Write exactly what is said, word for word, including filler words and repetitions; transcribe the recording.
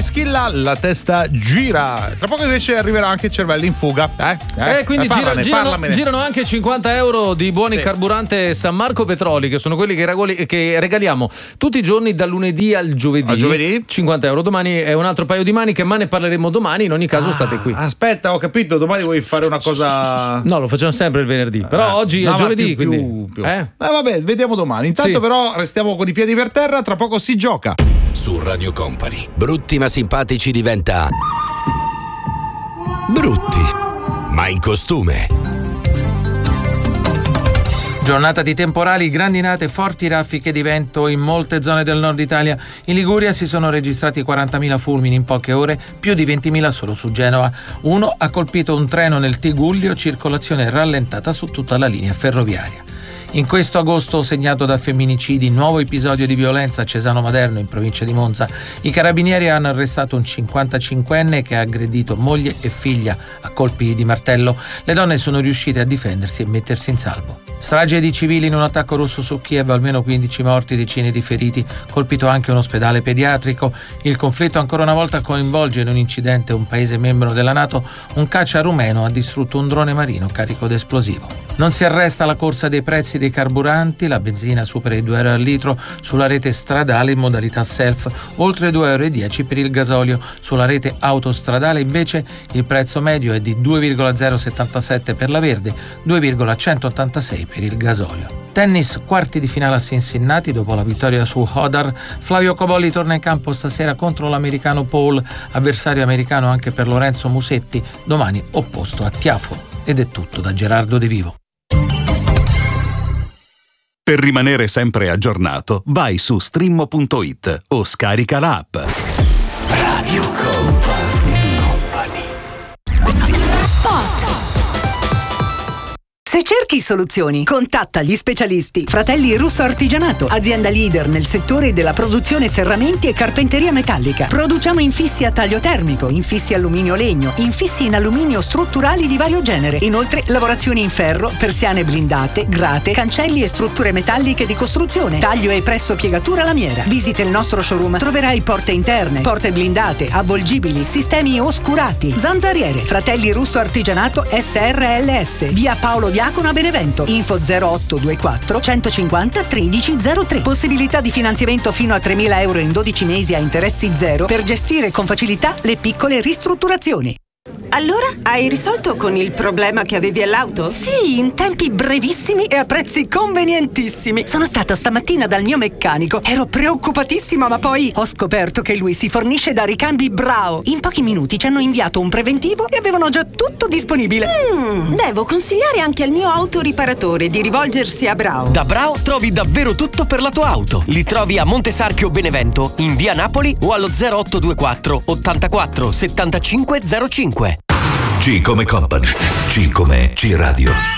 Schilla, la testa gira. Tra poco invece arriverà anche Cervelli in fuga. Eh, eh, eh quindi eh, parlane, gira, girano, girano anche cinquanta euro di buoni sì. carburante San Marco Petroli, che sono quelli che, regoli, che regaliamo tutti i giorni dal lunedì al giovedì. Al giovedì? cinquanta euro. Domani è un altro paio di maniche, ma ne parleremo domani. In ogni caso, ah, state qui. Aspetta, ho capito. Domani vuoi fare una cosa. No, lo facciamo sempre il venerdì. Però eh, oggi no, è giovedì. Più, quindi. Più, più. Eh? Eh, vabbè, vediamo domani. Intanto, sì. però, restiamo con i piedi per terra. Tra poco si gioca. Su Radio Company, brutti ma simpatici diventa brutti ma in costume. Giornata di temporali, grandinate, forti raffiche di vento in molte zone del nord Italia. In Liguria si sono registrati quarantamila fulmini in poche ore, più di ventimila solo su Genova. Uno ha colpito un treno nel Tigullio, circolazione rallentata su tutta la linea ferroviaria. In questo agosto segnato da femminicidi, nuovo episodio di violenza a Cesano Maderno in provincia di Monza. I carabinieri hanno arrestato un cinquantacinquenne che ha aggredito moglie e figlia a colpi di martello. Le donne sono riuscite a difendersi e mettersi in salvo. Strage di civili in un attacco russo su Kiev, almeno quindici morti, decine di feriti, colpito anche un ospedale pediatrico. Il conflitto ancora una volta coinvolge in un incidente un paese membro della NATO. Un caccia rumeno ha distrutto un drone marino carico d'esplosivo. Non si arresta la corsa dei prezzi dei carburanti, la benzina supera i due euro al litro sulla rete stradale in modalità self, oltre due euro e dieci per il gasolio. Sulla rete autostradale invece il prezzo medio è di due virgola zero settantasette per la verde, due virgola centottantasei per il gasolio. Tennis, quarti di finale a Cincinnati dopo la vittoria su Hodar. Flavio Cobolli torna in campo stasera contro l'americano Paul, avversario americano anche per Lorenzo Musetti, domani opposto a Tiafoe. Ed è tutto da Gerardo De Vivo. Per rimanere sempre aggiornato, vai su streammo punto it o scarica l'app. Radio Company. Spot. Se cerchi soluzioni, contatta gli specialisti Fratelli Russo Artigianato, azienda leader nel settore della produzione serramenti e carpenteria metallica. Produciamo infissi a taglio termico, infissi alluminio-legno, infissi in alluminio strutturali di vario genere. Inoltre, lavorazioni in ferro, persiane blindate, grate, cancelli e strutture metalliche di costruzione, taglio e presso piegatura lamiera. Visita il nostro showroom, troverai porte interne, porte blindate, avvolgibili, sistemi oscurati, zanzariere. Fratelli Russo Artigianato S R L S, via Paolo Diacono a Benevento. Info zero otto due quattro centocinquanta tredici zero tre. Possibilità di finanziamento fino a tremila euro in dodici mesi a interessi zero per gestire con facilità le piccole ristrutturazioni. Allora, hai risolto con il problema che avevi all'auto? Sì, in tempi brevissimi e a prezzi convenientissimi. Sono stata stamattina dal mio meccanico. Ero preoccupatissima, ma poi ho scoperto che lui si fornisce da Ricambi Brao. In pochi minuti ci hanno inviato un preventivo e avevano già tutto disponibile. Mm, devo consigliare anche al mio autoriparatore di rivolgersi a Brao. Da Brao trovi davvero tutto per la tua auto. Li trovi a Montesarchio Benevento, in via Napoli o allo zero otto due quattro ottantaquattro settantacinque zero cinque. C come Company, C come C Radio.